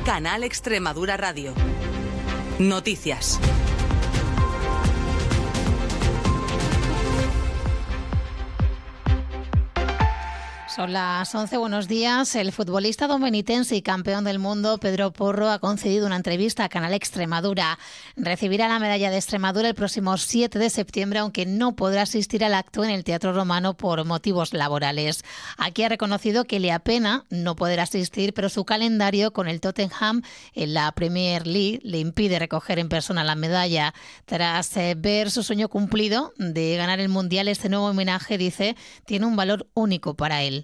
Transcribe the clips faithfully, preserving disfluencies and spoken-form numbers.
Canal Extremadura Radio. Noticias. Son las once, buenos días. El futbolista dominitense y campeón del mundo, Pedro Porro, ha concedido una entrevista a Canal Extremadura. Recibirá la medalla de Extremadura el próximo siete de septiembre, aunque no podrá asistir al acto en el Teatro Romano por motivos laborales. Aquí ha reconocido que le apena no poder asistir, pero su calendario con el Tottenham en la Premier League le impide recoger en persona la medalla. Tras eh, ver su sueño cumplido de ganar el Mundial, este nuevo homenaje, dice, tiene un valor único para él.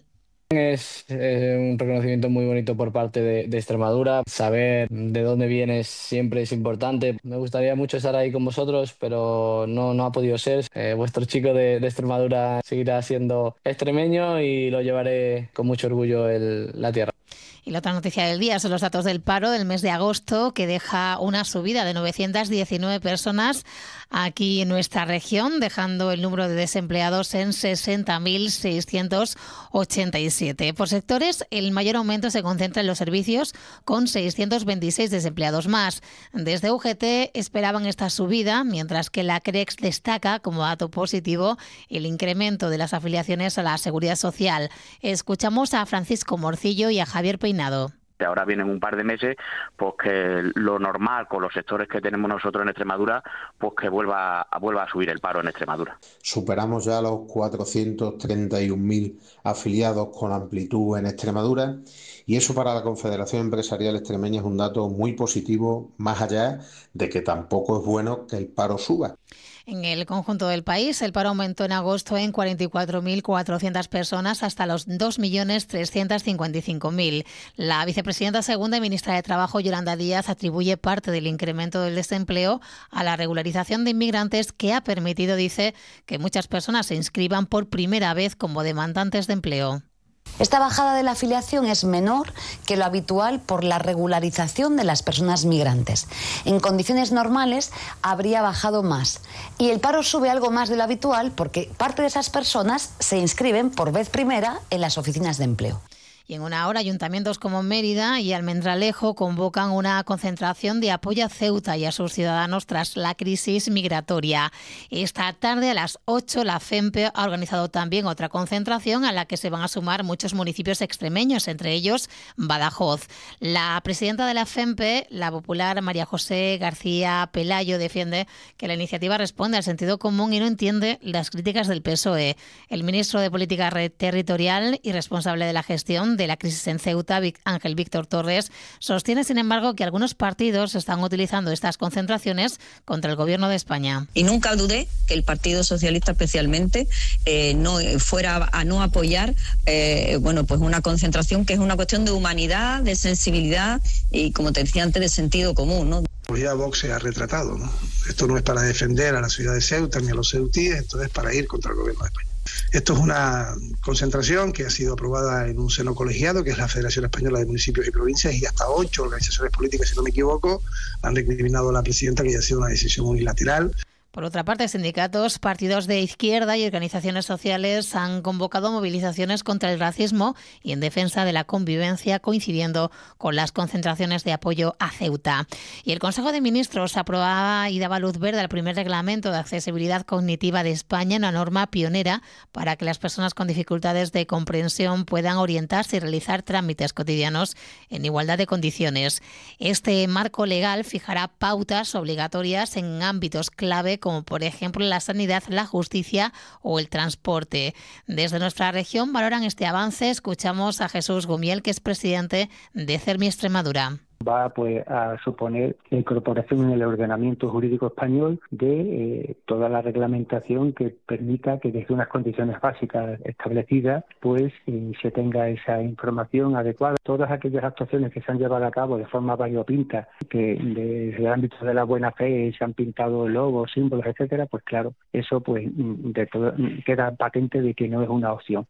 Es eh, un reconocimiento muy bonito por parte de, de Extremadura. Saber de dónde vienes siempre es importante. Me gustaría mucho estar ahí con vosotros, pero no, no ha podido ser. Eh, vuestro chico de, de Extremadura seguirá siendo extremeño y lo llevaré con mucho orgullo en la tierra. Y la otra noticia del día son los datos del paro del mes de agosto, que deja una subida de novecientas diecinueve personas aquí en nuestra región, dejando el número de desempleados en sesenta mil seiscientos ochenta y siete. Por sectores, el mayor aumento se concentra en los servicios, con seiscientos veintiséis desempleados más. Desde U G T esperaban esta subida, mientras que la CREX destaca como dato positivo el incremento de las afiliaciones a la Seguridad Social. Escuchamos a Francisco Morcillo y a Javier Peinado. Ahora vienen un par de meses, pues que lo normal con los sectores que tenemos nosotros en Extremadura, pues que vuelva, vuelva a subir el paro en Extremadura. Superamos ya los cuatrocientos treinta y un mil afiliados con amplitud en Extremadura, y eso para la Confederación Empresarial Extremeña es un dato muy positivo, más allá de que tampoco es bueno que el paro suba. En el conjunto del país, el paro aumentó en agosto en cuarenta y cuatro mil cuatrocientas personas hasta los dos millones trescientos cincuenta y cinco mil. La vicepresidenta segunda y ministra de Trabajo, Yolanda Díaz, atribuye parte del incremento del desempleo a la regularización de inmigrantes, que ha permitido, dice, que muchas personas se inscriban por primera vez como demandantes de empleo. Esta bajada de la afiliación es menor que lo habitual por la regularización de las personas migrantes. En condiciones normales habría bajado más. Y el paro sube algo más de lo habitual porque parte de esas personas se inscriben por vez primera en las oficinas de empleo. Y en una hora, ayuntamientos como Mérida y Almendralejo convocan una concentración de apoyo a Ceuta y a sus ciudadanos tras la crisis migratoria. Esta tarde a las ocho, la FEMPE ha organizado también otra concentración a la que se van a sumar muchos municipios extremeños, entre ellos Badajoz. La presidenta de la FEMPE, la popular María José García Pelayo, defiende que la iniciativa responde al sentido común y no entiende las críticas del P S O E. El ministro de Política Territorial y responsable de la gestión de la crisis en Ceuta, Ángel Víctor Torres, sostiene, sin embargo, que algunos partidos están utilizando estas concentraciones contra el Gobierno de España. Y nunca dudé que el Partido Socialista, especialmente, eh, no fuera a no apoyar eh, bueno, pues una concentración que es una cuestión de humanidad, de sensibilidad y, como te decía antes, de sentido común, ¿no? Pues ya Vox se ha retratado, ¿no? Esto no es para defender a la ciudad de Ceuta ni a los ceutíes, esto es para ir contra el Gobierno de España. Esto es una concentración que ha sido aprobada en un seno colegiado, que es la Federación Española de Municipios y Provincias, y hasta ocho organizaciones políticas, si no me equivoco, han recriminado a la presidenta que haya sido una decisión unilateral. Por otra parte, sindicatos, partidos de izquierda y organizaciones sociales han convocado movilizaciones contra el racismo y en defensa de la convivencia, coincidiendo con las concentraciones de apoyo a Ceuta. Y el Consejo de Ministros aprobaba y daba luz verde al primer reglamento de accesibilidad cognitiva de España, una norma pionera para que las personas con dificultades de comprensión puedan orientarse y realizar trámites cotidianos en igualdad de condiciones. Este marco legal fijará pautas obligatorias en ámbitos clave, como por ejemplo la sanidad, la justicia o el transporte. Desde nuestra región valoran este avance. Escuchamos a Jesús Gumiel, que es presidente de CERMI Extremadura. Va pues a suponer la incorporación en el ordenamiento jurídico español de eh, toda la reglamentación que permita que desde unas condiciones básicas establecidas pues eh, se tenga esa información adecuada. Todas aquellas actuaciones que se han llevado a cabo de forma variopinta, que desde el ámbito de la buena fe se han pintado logos, símbolos, etcétera, pues claro, eso pues de todo, queda patente de que no es una opción.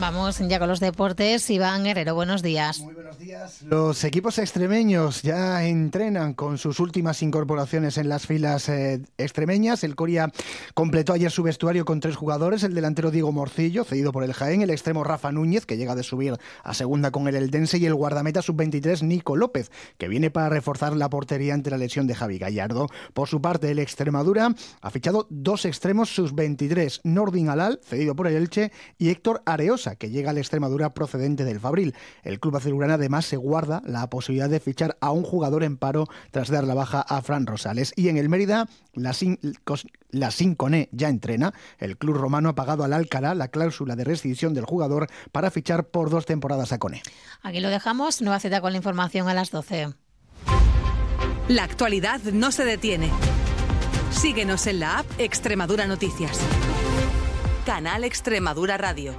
Vamos ya con los deportes. Iván Herrero, buenos días. Muy buenos días. Los equipos extremeños ya entrenan con sus últimas incorporaciones en las filas eh, extremeñas. El Coria completó ayer su vestuario con tres jugadores: el delantero Diego Morcillo, cedido por el Jaén, el extremo Rafa Núñez, que llega de subir a segunda con el Eldense, y el guardameta sub veintitrés Nico López, que viene para reforzar la portería ante la lesión de Javi Gallardo. Por su parte, el Extremadura ha fichado dos extremos sub veintitrés, Nordin Alal, cedido por el Elche, y Héctor Areosa, que llega al Extremadura procedente del Fabril. El club azulgrana además se guarda la posibilidad de fichar a un jugador en paro tras dar la baja a Fran Rosales. Y en el Mérida, la, Sin, la Sinconé ya entrena. El club romano ha pagado al Alcalá la cláusula de rescisión del jugador para fichar por dos temporadas a Coné. Aquí lo dejamos. Nueva cita con la información a las doce. La actualidad no se detiene. Síguenos en la app Extremadura Noticias. Canal Extremadura Radio.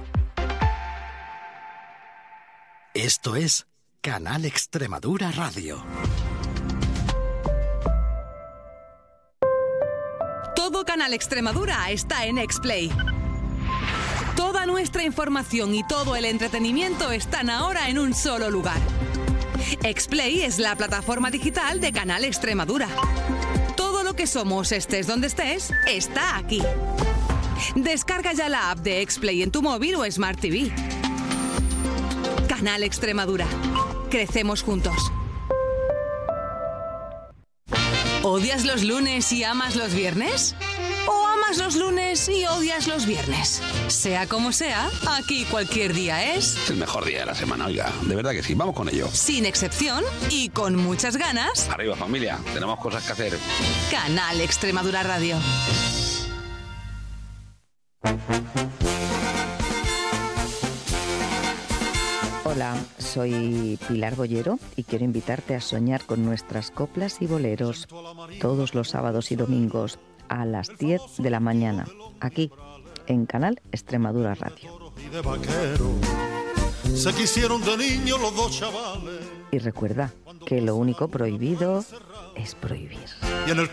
Esto es Canal Extremadura Radio. Todo Canal Extremadura está en Explay. Toda nuestra información y todo el entretenimiento están ahora en un solo lugar. Explay es la plataforma digital de Canal Extremadura. Todo lo que somos, estés donde estés, está aquí. Descarga ya la app de Explay en tu móvil o Smart T V. Canal Extremadura. Crecemos juntos. ¿Odias los lunes y amas los viernes? ¿O amas los lunes y odias los viernes? Sea como sea, aquí cualquier día es... Es el mejor día de la semana, oiga. De verdad que sí, vamos con ello. Sin excepción y con muchas ganas. Arriba, familia, tenemos cosas que hacer. Canal Extremadura Radio. Hola, soy Pilar Bollero y quiero invitarte a soñar con nuestras coplas y boleros todos los sábados y domingos a las diez de la mañana, aquí en Canal Extremadura Radio. Se quisieron de niños los dos chavales. Y recuerda que lo único prohibido es prohibir.